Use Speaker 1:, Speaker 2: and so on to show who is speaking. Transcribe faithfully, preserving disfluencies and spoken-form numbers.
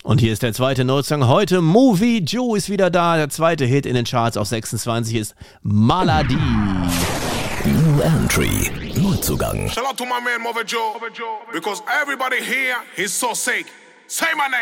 Speaker 1: Und hier ist der zweite Notsong heute. Movie Joe ist wieder da. Der zweite Hit in den Charts auf sechsundzwanzig ist Maladi.
Speaker 2: New Entry, Neuzugang.
Speaker 3: Shout out to my man Movie Joe, because everybody here is so sick. Say my name.